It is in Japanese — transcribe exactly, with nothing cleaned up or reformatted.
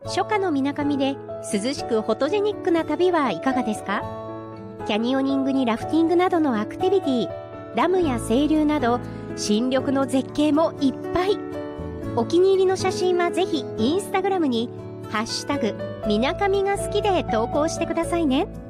初夏のみなかみで涼しくフォトジェニックな旅はいかがですか？キャニオニングにラフティングなどのアクティビティ、ダムや清流など新緑の絶景もいっぱい。お気に入りの写真はぜひインスタグラムにハッシュタグみなかみが好きで投稿してくださいね。